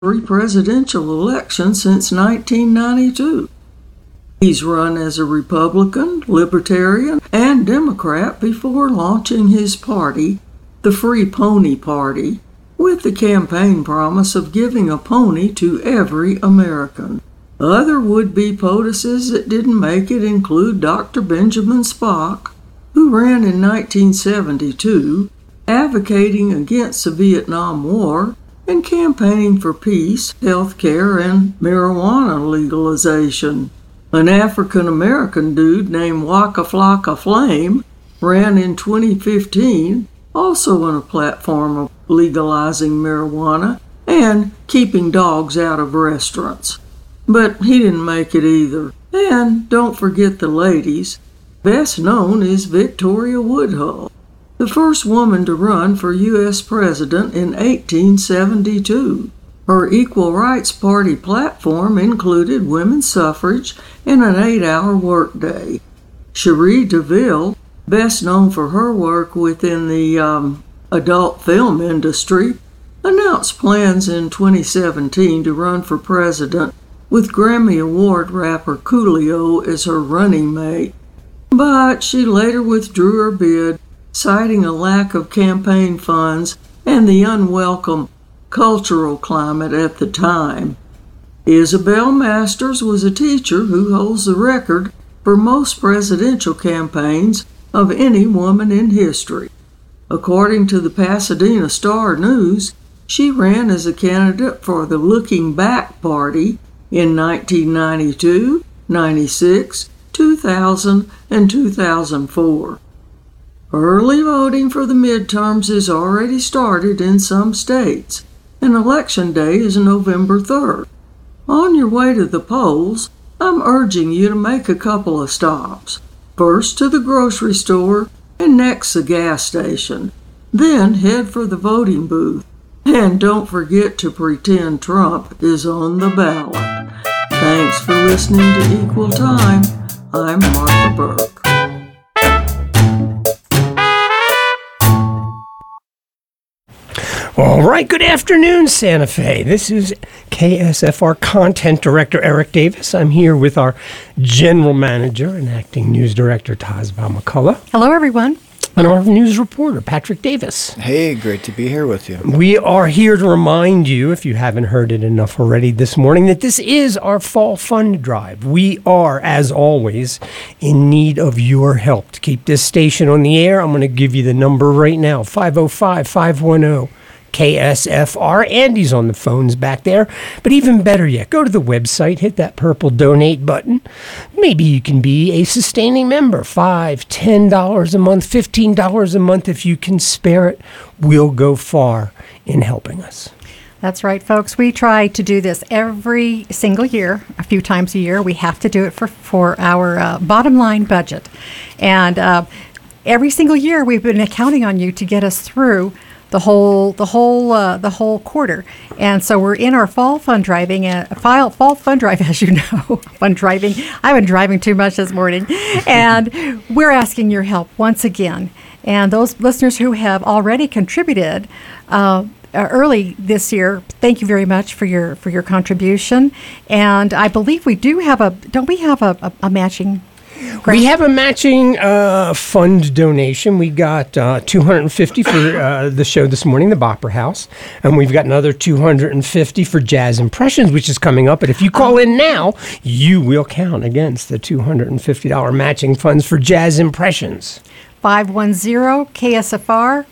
every presidential election since 1992. He's run as a Republican, Libertarian, and Democrat before launching his party, the Free Pony Party, with the campaign promise of giving a pony to every American. Other would-be POTUSes that didn't make it include Dr. Benjamin Spock, who ran in 1972, advocating against the Vietnam War and campaigning for peace, health care, and marijuana legalization. An African-American dude named Waka Flocka Flame ran in 2015, also on a platform of legalizing marijuana and keeping dogs out of restaurants. But he didn't make it either. And don't forget the ladies. Best known is Victoria Woodhull, the first woman to run for U.S. President in 1872. Her Equal Rights Party platform included women's suffrage and an 8-hour workday. Cherie DeVille, best known for her work within the adult film industry, announced plans in 2017 to run for president with Grammy Award rapper Coolio as her running mate. But she later withdrew her bid, citing a lack of campaign funds and the unwelcome cultural climate at the time. Isabel Masters was a teacher who holds the record for most presidential campaigns of any woman in history. According to the Pasadena Star-News, she ran as a candidate for the Looking Back Party in 1992, 96, 2000, and 2004. Early voting for the midterms has already started in some states, and Election Day is November 3rd. On your way to the polls, I'm urging you to make a couple of stops. First to the grocery store, and next the gas station. Then head for the voting booth. And don't forget to pretend Trump is on the ballot. Thanks for listening to Equal Time. I'm Martha Burke. All right, good afternoon, Santa Fe. This is KSFR Content Director Eric Davis. I'm here with our General Manager and Acting News Director, Tazba McCullough. Hello, everyone. And our news reporter, Patrick Davis. Hey, great to be here with you. We are here to remind you, if you haven't heard it enough already this morning, that this is our Fall Fund Drive. We are, as always, in need of your help to keep this station on the air. I'm going to give you the number right now, 505-510. KSFR. Andy's on the phones back there. But even better yet, go to the website, hit that purple donate button. Maybe you can be a sustaining member. $5, $10 a month, $15 a month if you can spare it. Will go far in helping us. That's right, folks. We try to do this every single year, a few times a year. We have to do it for our bottom line budget. And every single year we've been counting on you to get us through the whole quarter, and so we're in our fall fund driving, fall fund drive, as you know, fund driving. I've been driving too much this morning, and we're asking your help once again. And those listeners who have already contributed early this year, thank you very much for your contribution. And I believe we do have don't we have a matching? We have a matching fund donation. We got $250 for the show this morning, the Bopper House, and we've got another $250 for Jazz Impressions, which is coming up. But if you call in now, you will count against the $250 matching funds for Jazz Impressions. 510-KSFR,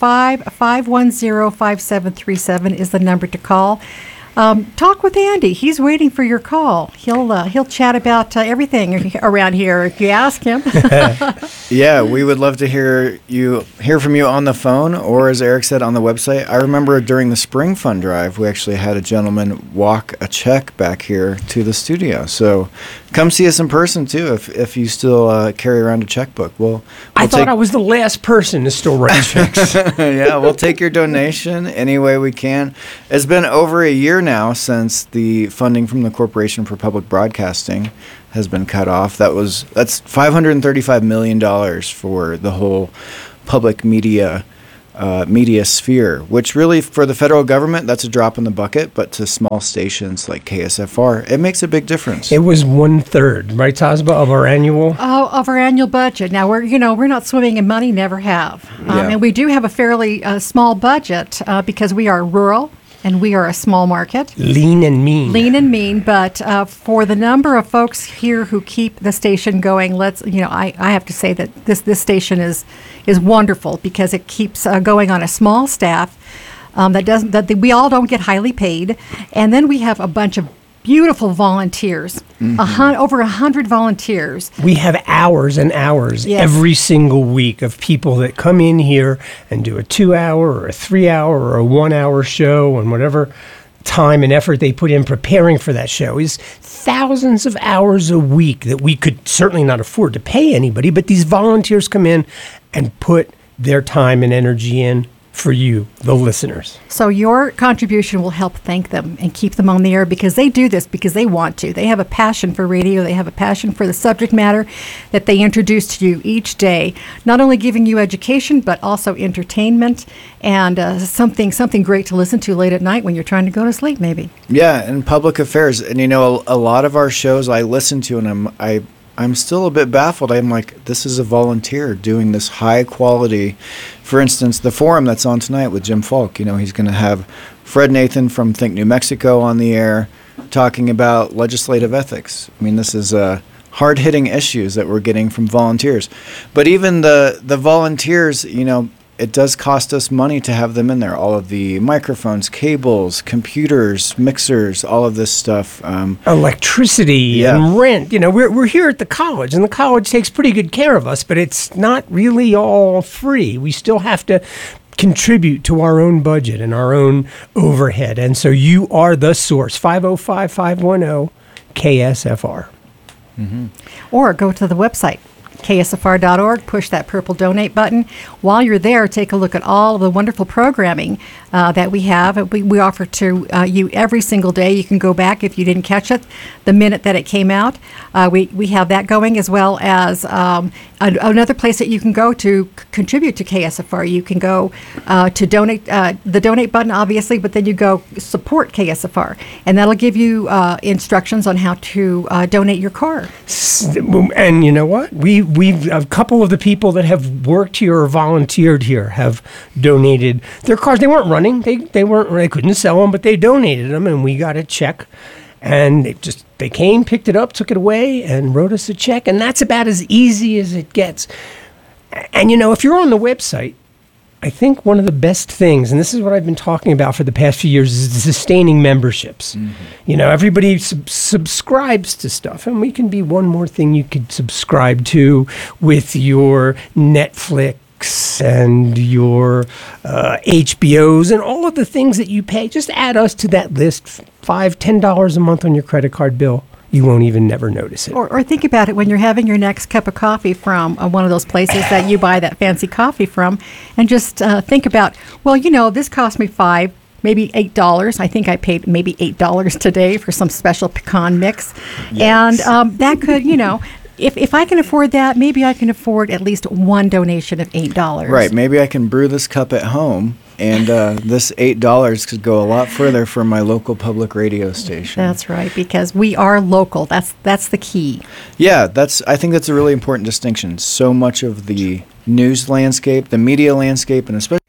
505-510-5737 is the number to call. Talk with Andy. He's waiting for your call. He'll chat about everything around here if you ask him. Yeah, we would love to hear from you on the phone, or as Eric said, on the website. I remember during the Spring Fund Drive, we actually had a gentleman walk a check back here to the studio. So come see us in person too if you still carry around a checkbook. I thought I was the last person to still write checks. Yeah, we'll take your donation any way we can. It's been over a year now since the funding from the Corporation for Public Broadcasting has been cut off. That's $535 million for the whole public media media sphere, which really for the federal government, that's a drop in the bucket, but to small stations like KSFR, it makes a big difference. It was 1/3, right, Tasba, of our annual? Of our annual budget. Now we're not swimming in money, never have, Yeah. and we do have a fairly small budget because we are rural and we are a small market. Lean and mean. Lean and mean, but for the number of folks here who keep the station going, I have to say that this station is wonderful because it keeps going on a small staff we all don't get highly paid, and then we have a bunch of beautiful volunteers, over 100 volunteers. We have hours and hours every single week of people that come in here and do a 2-hour or a 3-hour or a 1-hour show, and whatever time and effort they put in preparing for that show is thousands of hours a week that we could certainly not afford to pay anybody, but these volunteers come in and put their time and energy in for you, the listeners. So your contribution will help thank them and keep them on the air because they do this because they want to. They have a passion for radio. They have a passion for the subject matter that they introduce to you each day, not only giving you education, but also entertainment and something great to listen to late at night when you're trying to go to sleep, maybe. Yeah, and public affairs. And a lot of our shows I listen to, and I'm still a bit baffled. I'm like, this is a volunteer doing this high quality. For instance, the forum that's on tonight with Jim Falk, he's going to have Fred Nathan from Think New Mexico on the air talking about legislative ethics. I mean, this is hard-hitting issues that we're getting from volunteers. But even the volunteers, it does cost us money to have them in there. All of the microphones, cables, computers, mixers, all of this stuff. Electricity and rent. We're here at the college, and the college takes pretty good care of us, but it's not really all free. We still have to contribute to our own budget and our own overhead. And so you are the source. 505-510-KSFR. Mm-hmm. Or go to the website, ksfr.org, push that purple donate button. While you're there, take a look at all of the wonderful programming that we have. We offer to you every single day. You can go back if you didn't catch it the minute that it came out. We have that going, as well as another place that you can go to contribute to KSFR. You can go to donate, the donate button, obviously, but then you go support KSFR, and that'll give you instructions on how to donate your car. And you know what? We've a couple of the people that have worked here or volunteered here have donated their cars. They weren't running. They couldn't sell them, but they donated them, and we got a check. And they came, picked it up, took it away, and wrote us a check. And that's about as easy as it gets. And if you're on the website, I think one of the best things, and this is what I've been talking about for the past few years, is the sustaining memberships. Mm-hmm. Everybody subscribes to stuff, and we can be one more thing you could subscribe to with your Netflix and your HBOs and all of the things that you pay. Just add us to that list, $5-10 a month on your credit card bill. You won't even never notice it. Or think about it when you're having your next cup of coffee from one of those places that you buy that fancy coffee from, and just think about, this cost me $5, maybe $8. I think I paid maybe $8 today for some special pecan mix. Yes. And that could, if I can afford that, maybe I can afford at least one donation of $8. Right. Maybe I can brew this cup at home, and this $8 could go a lot further for my local public radio station. That's right, because we are local. That's the key. Yeah, I think that's a really important distinction. So much of the news landscape, the media landscape, and especially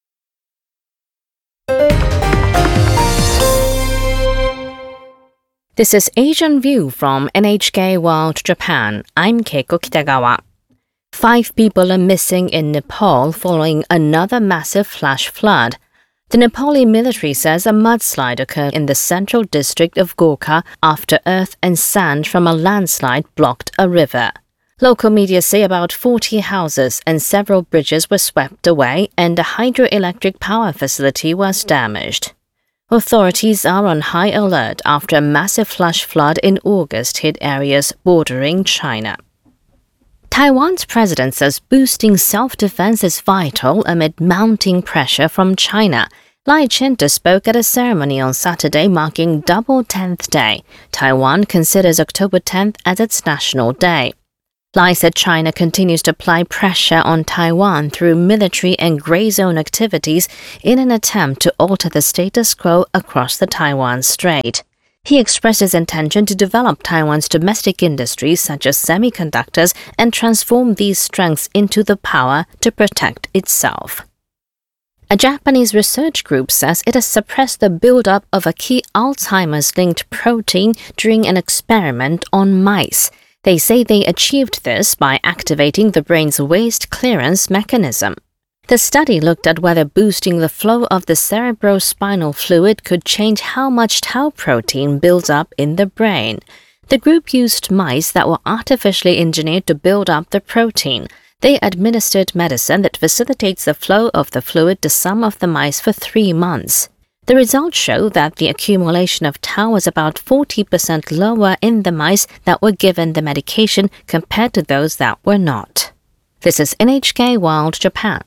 This is Asian View from NHK World Japan. I'm Keiko Kitagawa. 5 people are missing in Nepal following another massive flash flood. The Nepali military says a mudslide occurred in the central district of Gorkha after earth and sand from a landslide blocked a river. Local media say about 40 houses and several bridges were swept away, and a hydroelectric power facility was damaged. Authorities are on high alert after a massive flash flood in August hit areas bordering China. Taiwan's president says boosting self-defense is vital amid mounting pressure from China. Lai Ching-te spoke at a ceremony on Saturday marking Double 10th Day. Taiwan considers October 10th as its national day. Lai said China continues to apply pressure on Taiwan through military and gray zone activities in an attempt to alter the status quo across the Taiwan Strait. He expressed his intention to develop Taiwan's domestic industries such as semiconductors and transform these strengths into the power to protect itself. A Japanese research group says it has suppressed the buildup of a key Alzheimer's-linked protein during an experiment on mice. They say they achieved this by activating the brain's waste clearance mechanism. The study looked at whether boosting the flow of the cerebrospinal fluid could change how much tau protein builds up in the brain. The group used mice that were artificially engineered to build up the protein. They administered medicine that facilitates the flow of the fluid to some of the mice for 3 months. The results show that the accumulation of tau was about 40% lower in the mice that were given the medication compared to those that were not. This is NHK World Japan.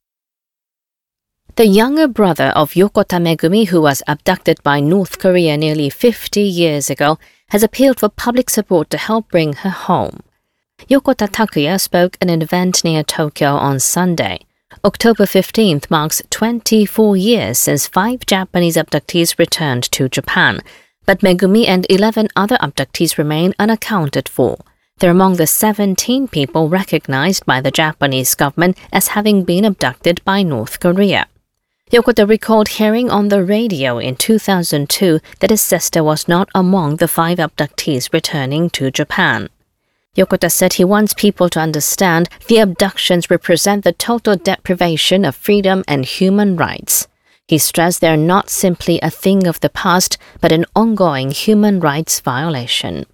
The younger brother of Yokota Megumi, who was abducted by North Korea nearly 50 years ago, has appealed for public support to help bring her home. Yokota Takuya spoke at an event near Tokyo on Sunday. October 15th marks 24 years since 5 Japanese abductees returned to Japan, but Megumi and 11 other abductees remain unaccounted for. They're among the 17 people recognized by the Japanese government as having been abducted by North Korea. Yokota recalled hearing on the radio in 2002 that his sister was not among the 5 abductees returning to Japan. Yokota said he wants people to understand the abductions represent the total deprivation of freedom and human rights. He stressed they are not simply a thing of the past, but an ongoing human rights violation.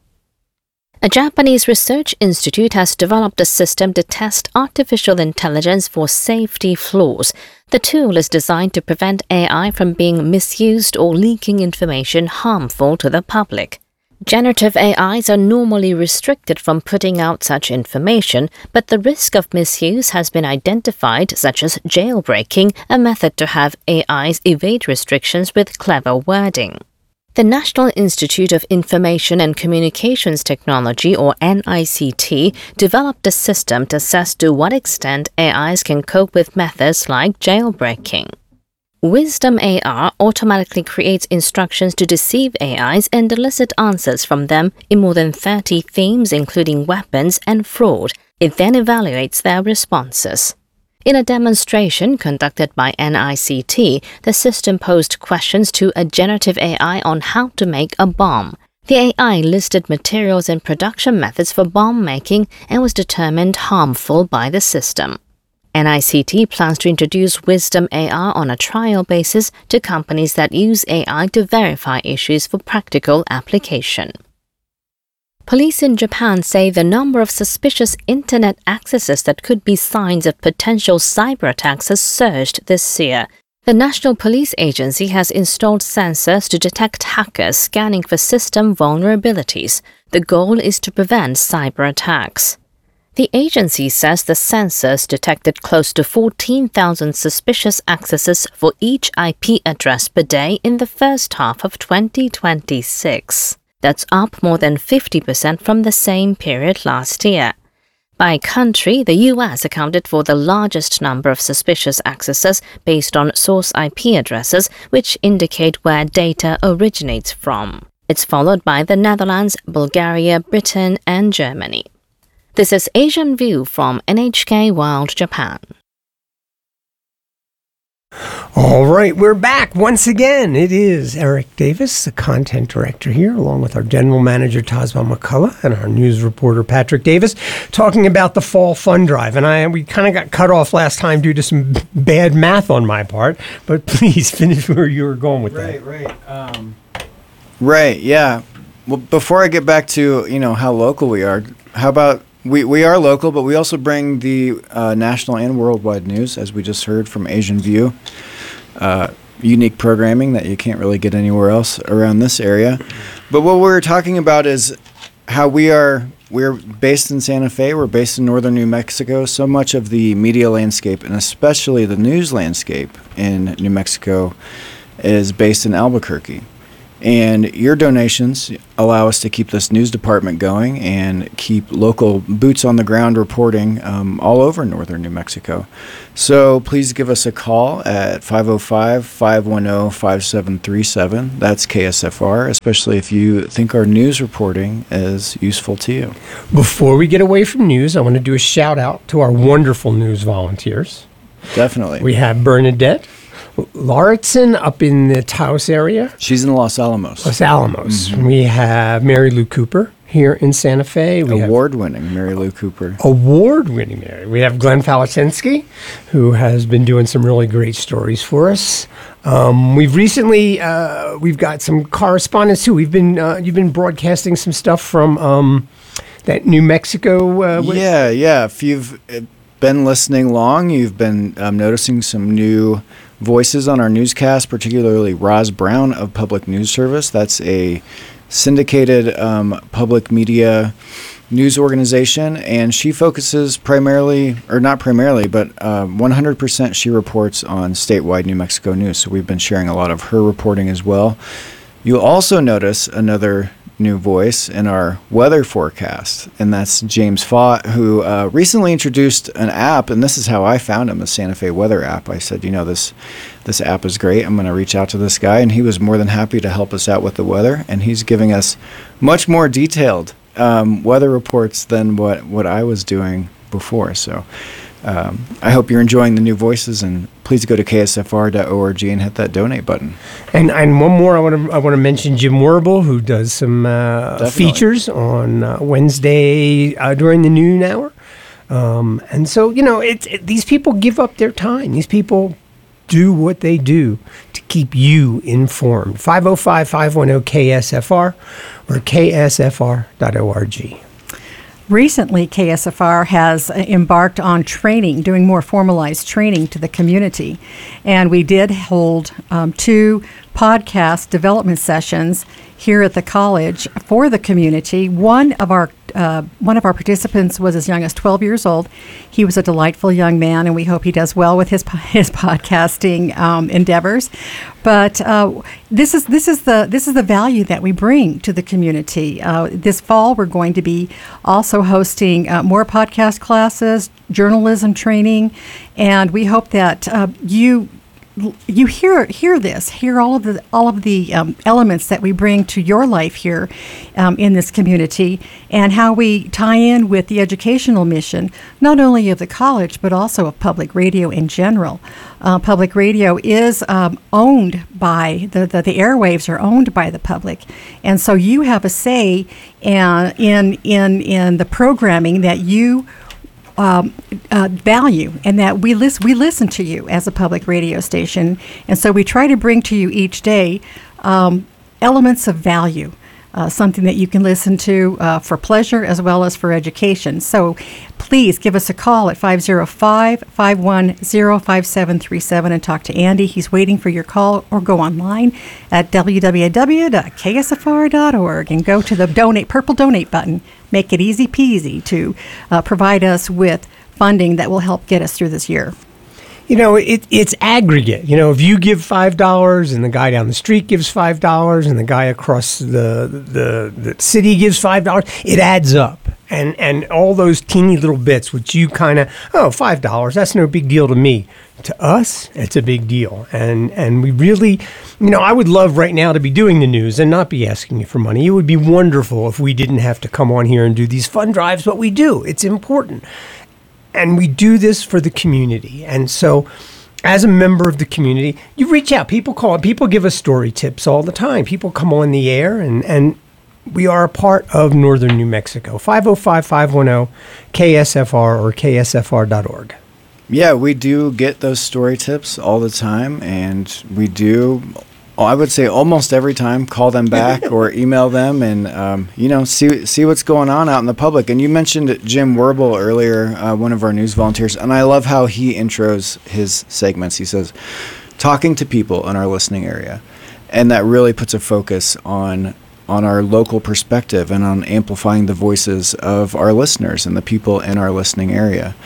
A Japanese research institute has developed a system to test artificial intelligence for safety flaws. The tool is designed to prevent AI from being misused or leaking information harmful to the public. Generative AIs are normally restricted from putting out such information, but the risk of misuse has been identified, such as jailbreaking, a method to have AIs evade restrictions with clever wording. The National Institute of Information and Communications Technology, or NICT, developed a system to assess to what extent AIs can cope with methods like jailbreaking. Wisdom AI automatically creates instructions to deceive AIs and elicit answers from them in more than 30 themes, including weapons and fraud. It then evaluates their responses. In a demonstration conducted by NICT, the system posed questions to a generative AI on how to make a bomb. The AI listed materials and production methods for bomb making and was determined harmful by the system. NICT plans to introduce Wisdom AI on a trial basis to companies that use AI to verify issues for practical application. Police in Japan say the number of suspicious internet accesses that could be signs of potential cyber attacks has surged this year. The National Police Agency has installed sensors to detect hackers scanning for system vulnerabilities. The goal is to prevent cyber attacks. The agency says the sensors detected close to 14,000 suspicious accesses for each IP address per day in the first half of 2026. That's up more than 50% from the same period last year. By country, the US accounted for the largest number of suspicious accesses based on source IP addresses, which indicate where data originates from. It's followed by the Netherlands, Bulgaria, Britain, and Germany. This is Asian View from NHK World Japan. All right, we're back once again. It is Eric Davis, the content director here, along with our general manager, Tazma McCullough, and our news reporter, Patrick Davis, talking about the Fall Fund Drive. And we kind of got cut off last time due to some bad math on my part, but please finish where you were going with that. Right, yeah. Well, before I get back to, how local we are, how about we are local, but we also bring the national and worldwide news, as we just heard from Asian View. Unique programming that you can't really get anywhere else around this area. But what we're talking about is how we're based in Santa Fe. We're based in northern New Mexico. So much of the media landscape, and especially the news landscape in New Mexico, is based in Albuquerque. And your donations allow us to keep this news department going and keep local boots on the ground reporting all over northern New Mexico. So please give us a call at 505-510-5737. That's KSFR, especially if you think our news reporting is useful to you. Before we get away from news, I want to do a shout out to our wonderful news volunteers. Definitely. We have Bernadette Lauritsen up in the Taos area. She's in Los Alamos. Los Alamos. We have Mary Lou Cooper here in Santa Fe. We have Award-winning Mary Lou Cooper. Award-winning Mary. We have Glenn Falatinsky, who has been doing some really great stories for us. We've recently we've got some correspondence too. You've been broadcasting some stuff from that New Mexico. Yeah. If you've been listening long, you've been noticing some new voices on our newscast, particularly Roz Brown of Public News Service. That's a syndicated public media news organization, and she focuses primarily, or not primarily, but 100% she reports on statewide New Mexico news. So we've been sharing a lot of her reporting as well. You'll also notice another new voice in our weather forecast, and that's James Fott, who recently introduced an app, and this is how I found him, the Santa Fe weather app. I said, this app is great. I'm going to reach out to this guy, and he was more than happy to help us out with the weather, and he's giving us much more detailed weather reports than what I was doing before. So I hope you're enjoying the new voices, and please go to ksfr.org and hit that donate button. And one more, I want to mention Jim Werble, who does some features on Wednesday during the noon hour. And so these people give up their time. These people do what they do to keep you informed. 505-510-KSFR or ksfr.org. Recently, KSFR has embarked on training, doing more formalized training to the community. And we did hold 2 podcast development sessions here at the college for the community. One of our participants was as young as 12 years old. He was a delightful young man, and we hope he does well with his podcasting endeavors. But this is the value that we bring to the community. This fall, we're going to be also hosting more podcast classes, journalism training, and we hope that you hear all of the elements that we bring to your life here in this community, and how we tie in with the educational mission, not only of the college but also of public radio in general. Public radio is owned by the airwaves are owned by the public, and so you have a say in the programming that you value, and that we listen to you as a public radio station, and so we try to bring to you each day elements of value, something that you can listen to for pleasure as well as for education. So please give us a call at 505-510-5737 and talk to Andy. He's waiting for your call, or go online at www.ksfr.org and go to the purple donate button. Make it easy peasy to provide us with funding that will help get us through this year. It's aggregate. If you give $5 and the guy down the street gives $5 and the guy across the city gives $5, it adds up. And all those teeny little bits, which you kind of, $5, that's no big deal to me. To us, it's a big deal. And we really, I would love right now to be doing the news and not be asking you for money. It would be wonderful if we didn't have to come on here and do these fund drives, but we do. It's important. And we do this for the community. And so as a member of the community, you reach out. People call. People give us story tips all the time. People come on the air, and we are a part of northern New Mexico. 505-510-KSFR or ksfr.org. Yeah, we do get those story tips all the time, and we do, I would say almost every time, call them back or email them and, see what's going on out in the public. And you mentioned Jim Werble earlier, one of our news volunteers, and I love how he intros his segments. He says, talking to people in our listening area. And that really puts a focus on our local perspective and on amplifying the voices of our listeners and the people in our listening area.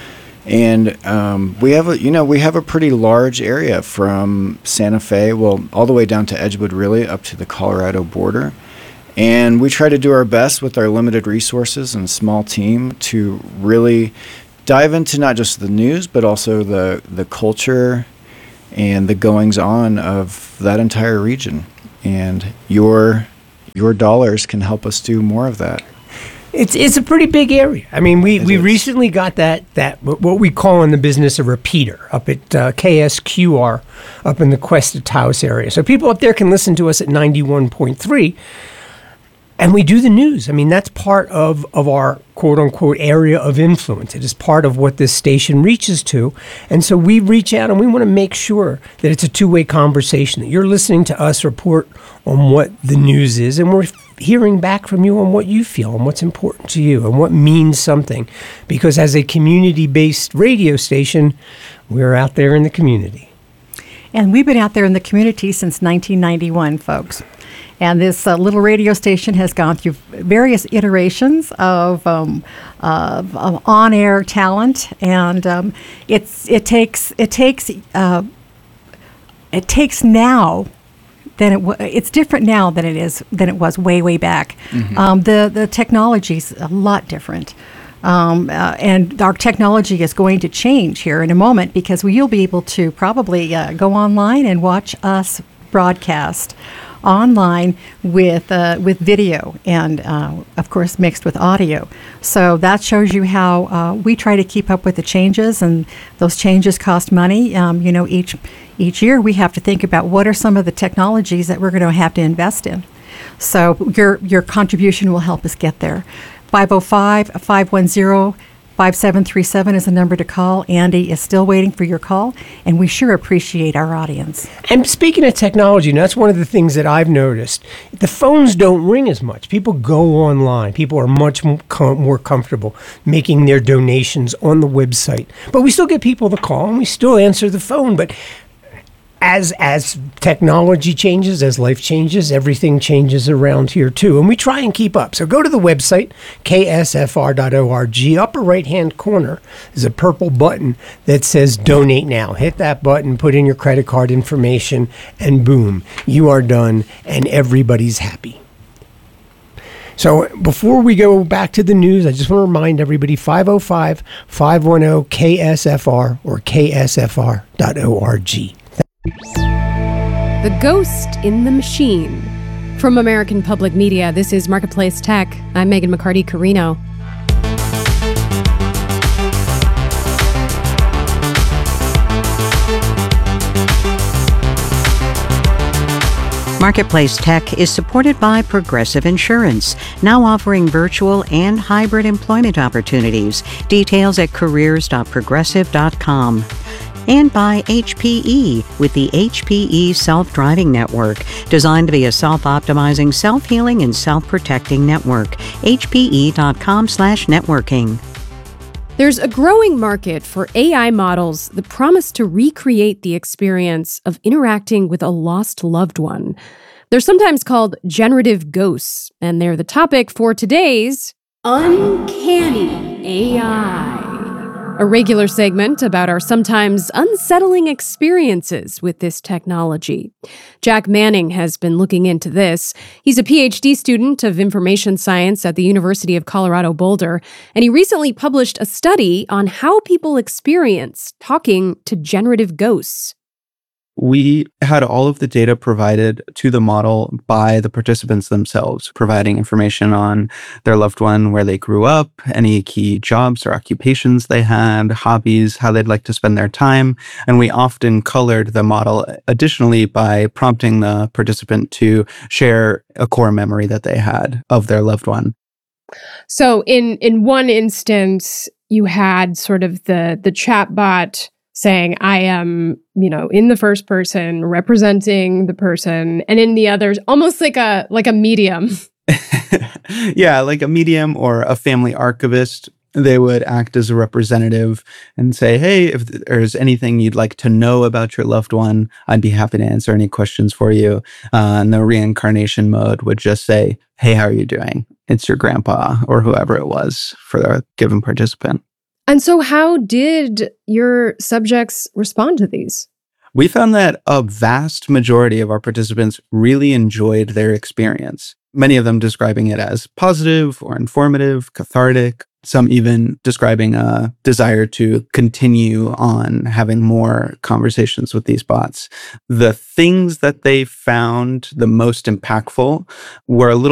And we have a pretty large area from Santa Fe, well, all the way down to Edgewood, really, up to the Colorado border. And we try to do our best with our limited resources and small team to really dive into not just the news, but also the culture and the goings-on of that entire region. And your dollars can help us do more of that. It's a pretty big area. I mean, we recently got that what we call in the business a repeater up at KSQR up in the Cuesta Taos area. So people up there can listen to us at 91.3, and we do the news. I mean, that's part of our quote unquote area of influence. It is part of what this station reaches to, and so we reach out and we want to make sure that it's a two-way conversation. That you're listening to us report on what the news is, and we're hearing back from you on what you feel and what's important to you and what means something. Because as a community-based radio station, we're out there in the community. And we've been out there in the community since 1991, folks. And this little radio station has gone through various iterations of on-air talent, and it takes now. It's different now than it was way back. Mm-hmm. The technology's a lot different, and our technology is going to change here in a moment because you'll be able to probably go online and watch us broadcast online with video and of course mixed with audio. So that shows you how we try to keep up with the changes, and those changes cost money. Each year we have to think about what are some of the technologies that we're going to have to invest in. So your contribution will help us get there. 505-510-5737 is the number to call. Andy is still waiting for your call, and we sure appreciate our audience. And speaking of technology, that's one of the things that I've noticed. The phones don't ring as much. People go online. People are much more comfortable making their donations on the website. But we still get people to call, and we still answer the phone. But as technology changes, as life changes, everything changes around here too. And we try and keep up. So go to the website, ksfr.org. Upper right-hand corner is a purple button that says Donate Now. Hit that button, put in your credit card information, and boom, you are done, and everybody's happy. So before we go back to the news, I just want to remind everybody, 505-510-KSFR or ksfr.org. The Ghost in the Machine. From American Public Media, this is Marketplace Tech. I'm Megan McCarty-Carino. Marketplace Tech is supported by Progressive Insurance, now offering virtual and hybrid employment opportunities. Details at careers.progressive.com. And by HPE with the HPE Self-Driving Network, designed to be a self-optimizing, self-healing, and self-protecting network. HPE.com/networking. There's a growing market for AI models that promise to recreate the experience of interacting with a lost loved one. They're sometimes called generative ghosts, and they're the topic for today's Uncanny AI. A regular segment about our sometimes unsettling experiences with this technology. Jack Manning has been looking into this. He's a PhD student of information science at the University of Colorado Boulder, and he recently published a study on how people experience talking to generative ghosts. We had all of the data provided to the model by the participants themselves, providing information on their loved one, where they grew up, any key jobs or occupations they had, hobbies, how they'd like to spend their time. And we often colored the model additionally by prompting the participant to share a core memory that they had of their loved one. So in one instance, you had sort of the chatbot saying, I am, in the first person, representing the person, and in the others, almost like a medium. Yeah, like a medium or a family archivist. They would act as a representative and say, hey, if there's anything you'd like to know about your loved one, I'd be happy to answer any questions for you. And the reincarnation mode would just say, hey, how are you doing? It's your grandpa or whoever it was for the given participant. And so how did your subjects respond to these? We found that a vast majority of our participants really enjoyed their experience, many of them describing it as positive or informative, cathartic, some even describing a desire to continue on having more conversations with these bots. The things that they found the most impactful were a little